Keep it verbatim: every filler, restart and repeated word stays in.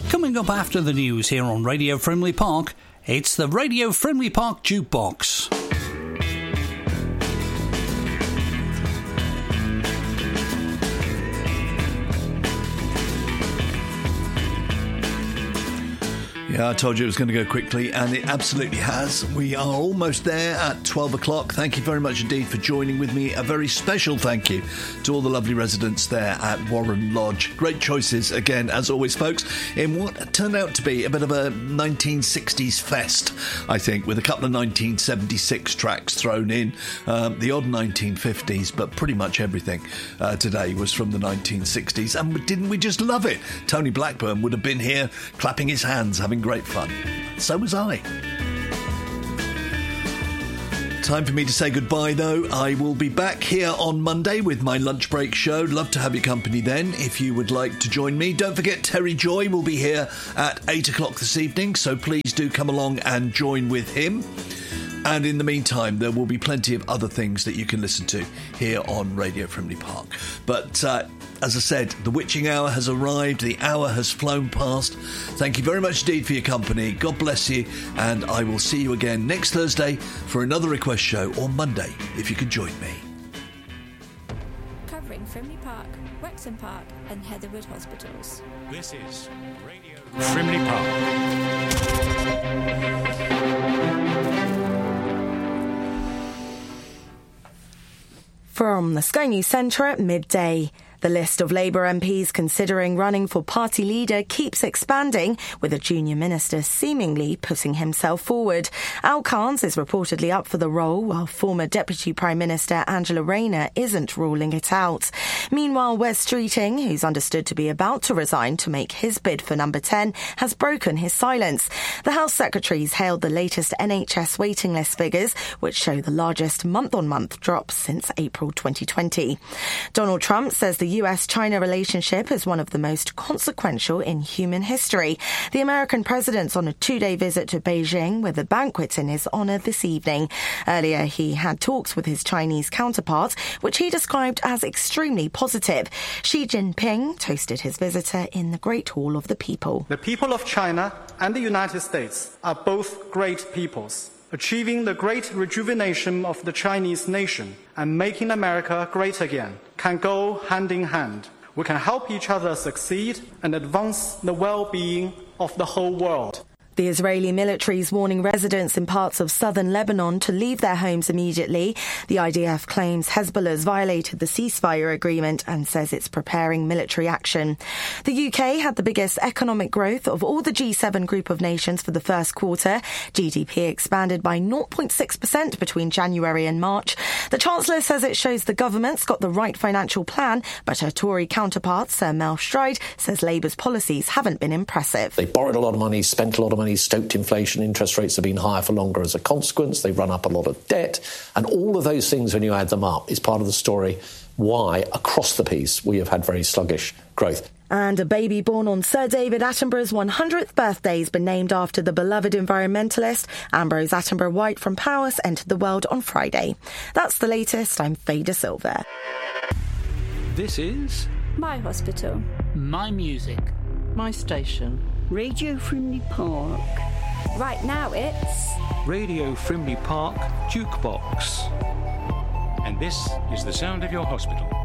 Coming up after the news here on Radio Frimley Park, it's the Radio Frimley Park Jukebox. Yeah, I told you it was going to go quickly, and it absolutely has. We are almost there at twelve o'clock. Thank you very much indeed for joining with me. A very special thank you to all the lovely residents there at Warren Lodge. Great choices, again, as always, folks, in what turned out to be a bit of a nineteen sixties fest, I think, with a couple of nineteen seventy-six tracks thrown in, um, the odd nineteen fifties, but pretty much everything uh, today was from the nineteen sixties. And didn't we just love it? Tony Blackburn would have been here clapping his hands, having great fun. So was I. Time for me to say goodbye, though. I will be back here on Monday with my lunch break show. Love to have your company then, if you would like to join me. Don't forget, Terry Joy will be here at eight o'clock this evening, so please do come along and join with him. And in the meantime, there will be plenty of other things that you can listen to here on Radio Frimley Park. But uh, as I said, the witching hour has arrived. The hour has flown past. Thank you very much indeed for your company. God bless you. And I will see you again next Thursday for another request show, or Monday, if you could join me. Covering Frimley Park, Wrexham Park and Heatherwood Hospitals. This is Radio Frimley Park. From the Sky News Centre at midday. The list of Labour M Ps considering running for party leader keeps expanding, with a junior minister seemingly putting himself forward. Al Carnes is reportedly up for the role, while former Deputy Prime Minister Angela Rayner isn't ruling it out. Meanwhile, Wes Streeting, who's understood to be about to resign to make his bid for number ten, has broken his silence. The House Secretaries hailed the latest N H S waiting list figures, which show the largest month-on-month drop since April twenty twenty. Donald Trump says the U S-China relationship is one of the most consequential in human history. The American president's on a two-day visit to Beijing, with a banquet in his honour this evening. Earlier, he had talks with his Chinese counterpart, which he described as extremely positive. Xi Jinping toasted his visitor in the Great Hall of the People. The people of China and the United States are both great peoples. Achieving the great rejuvenation of the Chinese nation and making America great again can go hand in hand. We can help each other succeed and advance the well-being of the whole world. The Israeli military is warning residents in parts of southern Lebanon to leave their homes immediately. The I D F claims Hezbollah's violated the ceasefire agreement and says it's preparing military action. The U K had the biggest economic growth of all the G seven group of nations for the first quarter. G D P expanded by zero point six percent between January and March. The Chancellor says it shows the government's got the right financial plan, but her Tory counterpart, Sir Mel Stride, says Labour's policies haven't been impressive. They borrowed a lot of money, spent a lot of money, stoked inflation, interest rates have been higher for longer as a consequence, they've run up a lot of debt, and all of those things, when you add them up, is part of the story why, across the piece, we have had very sluggish growth. And a baby born on Sir David Attenborough's one hundredth birthday has been named after the beloved environmentalist. Ambrose Attenborough White from Powys entered the world on Friday. That's the latest. I'm Faye De Silva. This is My Hospital. My Music. My Station. Radio Frimley Park. Right now it's Radio Frimley Park Jukebox. And this is the sound of your hospital.